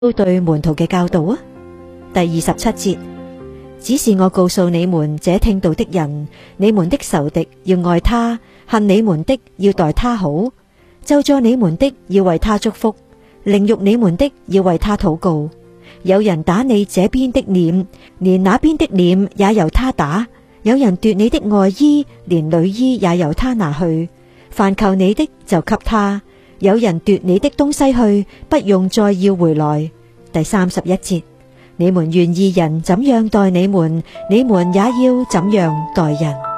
都對門徒嘅教導啊。第27節，只是我告訴你們這聽道的人，你們的仇敵要愛他，恨你們的要待他好，咒詛你們的要為他祝福，凌辱你們的要為他禱告。有人打你這邊的臉，連那邊的臉也由他打；有人奪你的外衣，連裡衣也由他拿去。凡求你的就給他，有人奪你的東西去，不用再要回來。第31節，你們願意人怎樣待你們，你們也要怎樣待人。